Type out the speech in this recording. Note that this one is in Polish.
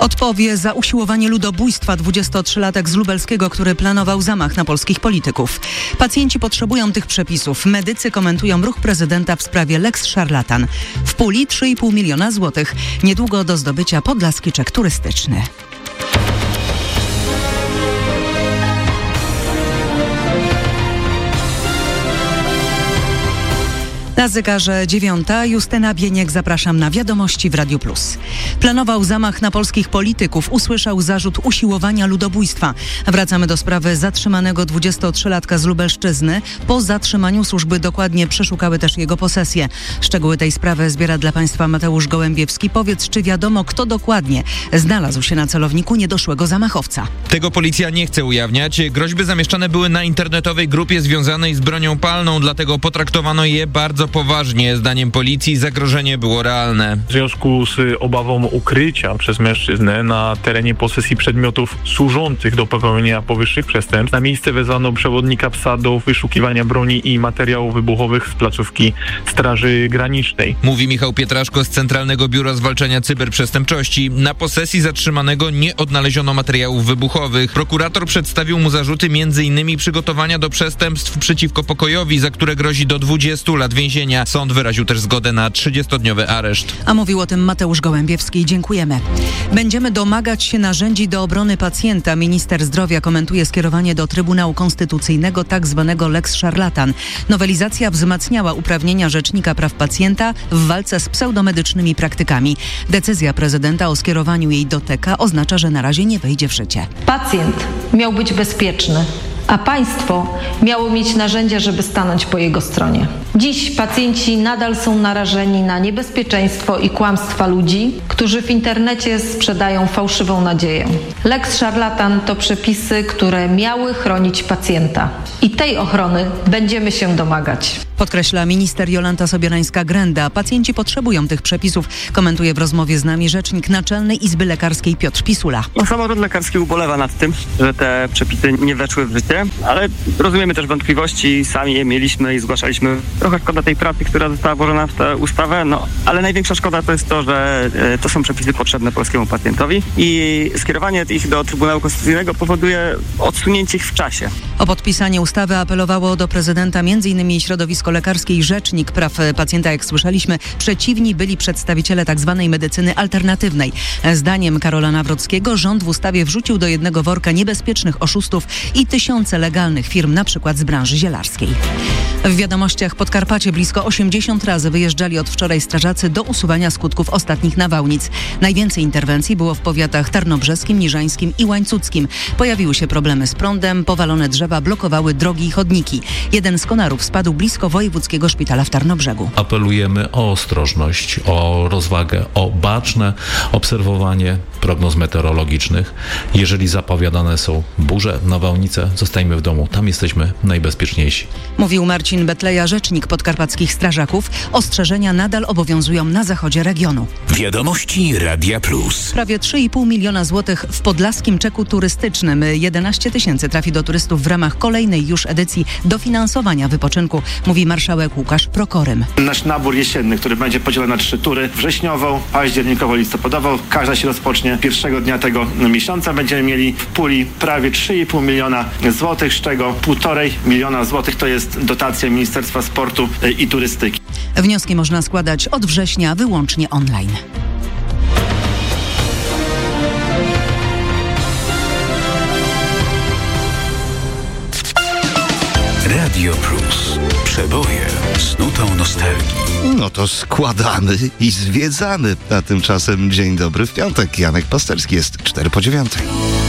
Odpowie za usiłowanie ludobójstwa 23-latek z Lubelskiego, który planował zamach na polskich polityków. Pacjenci potrzebują tych przepisów. Medycy komentują ruch prezydenta w sprawie Lex Szarlatan. W puli 3,5 miliona złotych. Niedługo do zdobycia podlaski czek turystyczny. Na zegarze 9. Justyna Bieniek, zapraszam na Wiadomości w Radiu Plus. Planował zamach na polskich polityków, usłyszał zarzut usiłowania ludobójstwa. Wracamy do sprawy zatrzymanego 23-latka z Lubelszczyzny. Po zatrzymaniu służby dokładnie przeszukały też jego posesje. Szczegóły tej sprawy zbiera dla Państwa Mateusz Gołębiewski. Powiedz, czy wiadomo, kto dokładnie znalazł się na celowniku niedoszłego zamachowca? Tego policja nie chce ujawniać. Groźby zamieszczane były na internetowej grupie związanej z bronią palną, dlatego potraktowano je bardzo poważnie. Zdaniem policji zagrożenie było realne. W związku z obawą ukrycia przez mężczyznę na terenie posesji przedmiotów służących do popełnienia powyższych przestępstw na miejsce wezwano przewodnika psa do wyszukiwania broni i materiałów wybuchowych z placówki Straży Granicznej. Mówi Michał Pietraszko z Centralnego Biura Zwalczania Cyberprzestępczości. Na posesji zatrzymanego nie odnaleziono materiałów wybuchowych. Prokurator przedstawił mu zarzuty m.in. przygotowania do przestępstw przeciwko pokojowi, za które grozi do 20 lat więzienia. Sąd wyraził też zgodę na 30-dniowy areszt. A mówił o tym Mateusz Gołębiewski. Dziękujemy. Będziemy domagać się narzędzi do obrony pacjenta. Minister zdrowia komentuje skierowanie do Trybunału Konstytucyjnego tzw. Lex Szarlatan. Nowelizacja wzmacniała uprawnienia Rzecznika Praw Pacjenta w walce z pseudomedycznymi praktykami. Decyzja prezydenta o skierowaniu jej do TK oznacza, że na razie nie wejdzie w życie. Pacjent miał być bezpieczny, a państwo miało mieć narzędzia, żeby stanąć po jego stronie. Dziś pacjenci nadal są narażeni na niebezpieczeństwo i kłamstwa ludzi, którzy w internecie sprzedają fałszywą nadzieję. Lex Szarlatan to przepisy, które miały chronić pacjenta. I tej ochrony będziemy się domagać. Podkreśla minister Jolanta Sobierańska-Grenda. Pacjenci potrzebują tych przepisów, komentuje w rozmowie z nami rzecznik Naczelnej Izby Lekarskiej Piotr Pisula. Samorząd lekarski ubolewa nad tym, że te przepisy nie weszły w życie, ale rozumiemy też wątpliwości, sami je mieliśmy i zgłaszaliśmy. Trochę szkoda tej pracy, która została włożona w tę ustawę, ale największa szkoda to jest to, że to są przepisy potrzebne polskiemu pacjentowi i skierowanie ich do Trybunału Konstytucyjnego powoduje odsunięcie ich w czasie. O podpisanie ustawy apelowało do prezydenta m.in. środowisko lekarskie i Rzecznik Praw Pacjenta, jak słyszeliśmy. Przeciwni byli przedstawiciele tzw. medycyny alternatywnej. Zdaniem Karola Nawrockiego rząd w ustawie wrzucił do jednego worka niebezpiecznych oszustów i tysiące legalnych firm, na przykład z branży zielarskiej. W Wiadomościach Podkarpacie blisko 80 razy wyjeżdżali od wczoraj strażacy do usuwania skutków ostatnich nawałnic. Najwięcej interwencji było w powiatach tarnobrzeskim, niżańskim i łańcuckim. Pojawiły się problemy z prądem, powalone drzewa blokowały drogi i chodniki. Jeden z konarów spadł blisko Wojewódzkiego Szpitala w Tarnobrzegu. Apelujemy o ostrożność, o rozwagę, o baczne obserwowanie prognoz meteorologicznych. Jeżeli zapowiadane są burze, nawałnice, zostajmy w domu. Tam jesteśmy najbezpieczniejsi. Mówił Marcin Betleja, rzecznik podkarpackich strażaków. Ostrzeżenia nadal obowiązują na zachodzie regionu. Wiadomości Radia Plus. Prawie 3,5 miliona złotych w podlaskim czeku turystycznym. 11 tysięcy trafi do turystów w ramach kolejnej już edycji dofinansowania wypoczynku, mówi marszałek Łukasz Prokorym. Nasz nabór jesienny, który będzie podzielony na 3 tury: wrześniową, październikową, listopadową. Każda się rozpocznie pierwszego dnia tego miesiąca. Będziemy mieli w puli prawie 3,5 miliona złotych, z czego 1,5 miliona złotych to jest dotacja Ministerstwa Sportu i Turystyki. Wnioski można składać od września wyłącznie online. Radio Plus. Przeboje z nutą nostalgii. No to składamy i zwiedzamy. A tymczasem dzień dobry w piątek. Janek Pasterski, jest 4 po 9.